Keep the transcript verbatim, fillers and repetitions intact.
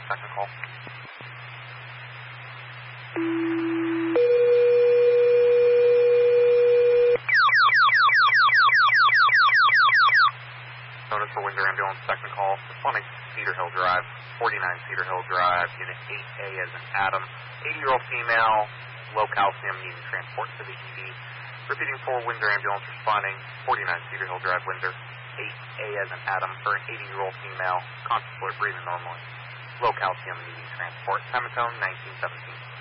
second call. Notice for Windsor Ambulance, second call, responding to Cedar Hill Drive, forty-nine Cedar Hill Drive, unit eight A as in Adam, eighty-year-old female, low calcium, needing transport to the E D. Repeating for Windsor Ambulance, responding, forty-nine Cedar Hill Drive, Windsor, eight A as in Adam, for an eighty-year-old female, conscious, breathing normally, low calcium, needing transport, time and tone, nineteen seventeen.